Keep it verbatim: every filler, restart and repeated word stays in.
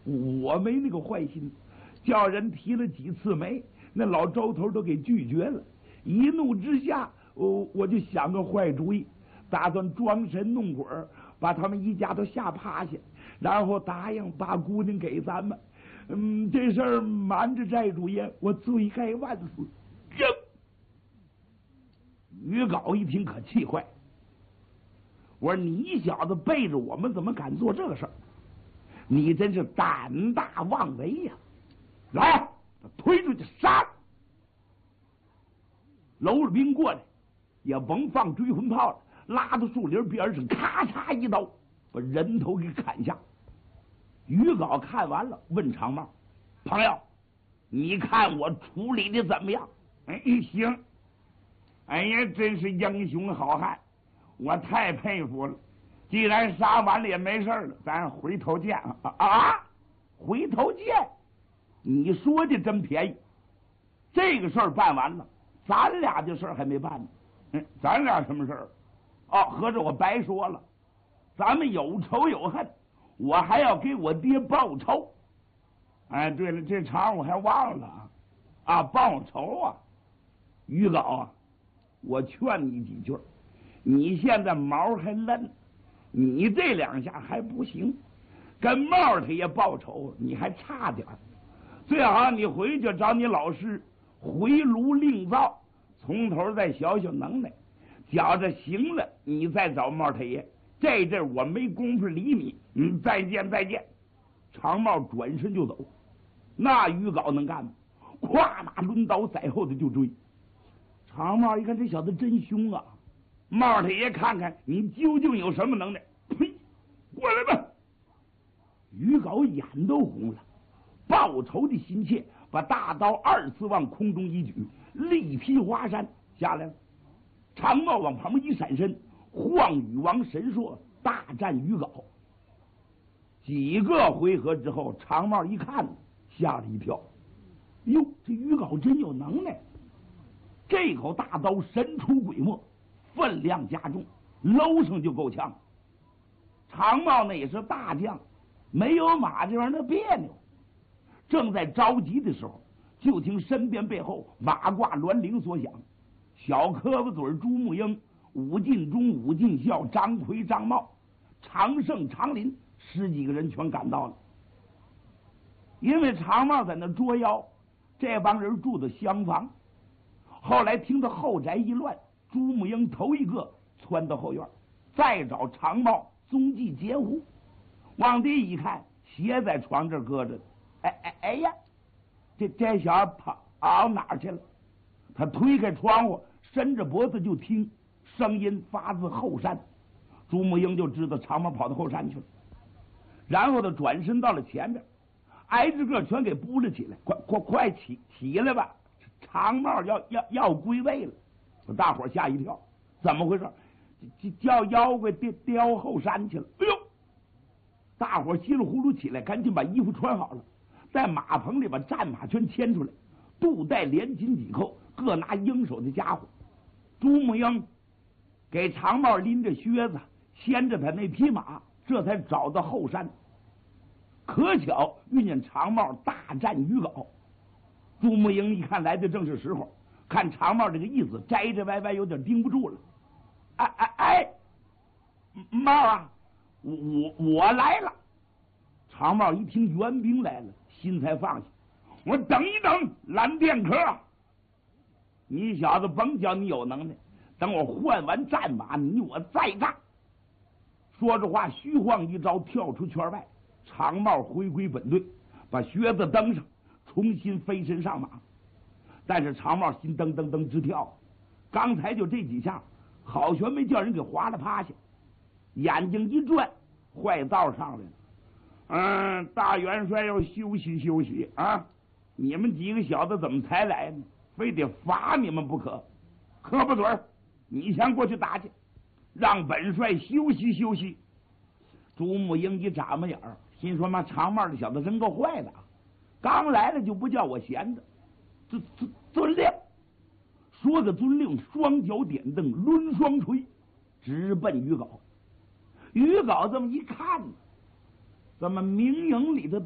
我没那个坏心，叫人提了几次媒，那老周头都给拒绝了。一怒之下，我我就想个坏主意，打算装神弄鬼，把他们一家都吓趴下，然后答应把姑娘给咱们。嗯，这事儿瞒着寨主爷，我罪该万死。于镐一听可气坏，我说你小子背着我们怎么敢做这个事儿？你真是胆大妄为呀！来，推出去杀！楼着兵过来，也甭放追魂炮了，拉到树林边上，咔嚓一刀把人头给砍下。于镐看完了，问长帽：“朋友，你看我处理的怎么样？”哎，行。哎呀，真是英雄好汉，我太佩服了。既然杀完了也没事了，咱回头见啊！啊，回头见！你说的真便宜。这个事儿办完了，咱俩的事儿还没办呢。嗯，咱俩什么事儿？哦，合着我白说了，咱们有仇有恨，我还要给我爹报仇。哎，对了，这茬我还忘了啊！啊，报仇啊！于镐啊！我劝你几句，你现在毛还嫩，你这两下还不行，跟帽他爷报仇你还差点，最好你回去找你老师回炉另造，从头再学学能耐，觉着行了你再找帽他爷。这阵我没工夫理你，嗯，再见再见。长帽转身就走，那于镐能干吗？咵马抡刀在后头就追。长帽一看这小子真凶啊，帽太爷看看你究竟有什么能耐，呸，过来吧。于镐眼都红了，报仇的心切，把大刀二次往空中一举，力劈华山下来了。长帽往旁边一闪身，晃羽王神硕大战于镐。几个回合之后，长帽一看吓了一跳，哟，这于镐真有能耐。这口大刀神出鬼没，分量加重，搂上就够呛。长帽那也是大将，没有马这玩意儿别扭。正在着急的时候，就听身边背后马挂銮铃所响，小胳膊嘴朱木英、武进忠、武进孝、张奎、张茂、常胜、常林十几个人全赶到了。因为长帽在那捉妖，这帮人住的厢房。后来听到后宅一乱，朱木英头一个窜到后院，再找长帽踪迹截无。往地一看，鞋在床这儿搁着。哎哎哎呀，这这小子跑跑哪儿去了？他推开窗户，伸着脖子就听，声音发自后山。朱木英就知道长帽跑到后山去了，然后他转身到了前面，挨着个全给扑了起来。快快快起起来吧！长帽要要要归位了，大伙吓一跳，怎么回事？叫妖怪叼叼后山去了。哎呦！大伙稀里糊涂起来，赶紧把衣服穿好了，在马棚里把战马全牵出来，肚带连紧几扣，各拿应手的家伙。朱木英给长帽拎着靴子，牵着他那匹马，这才找到后山。可巧遇见长帽大战于镐。朱木英一看来的正是时候，看长帽这个意思，摘摘歪歪有点盯不住了。哎哎哎，帽啊，我我我来了。长帽一听援兵来了，心才放下。我说等一等，蓝剑客，你小子甭叫你有能耐，等我换完战马，你我再战。说着话，虚晃一招，跳出圈外。长帽回归本队，把靴子蹬上，重新飞身上马。但是长帽心噔噔噔直跳，刚才就这几下，好悬没叫人给划了趴下。眼睛一转，坏道上来了。嗯，大元帅要休息休息啊！你们几个小子怎么才来呢？非得罚你们不可！磕巴嘴儿，你先过去打去，让本帅休息休息。朱木英一眨巴眼儿，心说妈长帽的小子真够坏的，刚来了就不叫我闲着。这这遵令，说个遵令，双脚点蹬，抡双锤，直奔于镐。于镐这么一看，怎么明营里的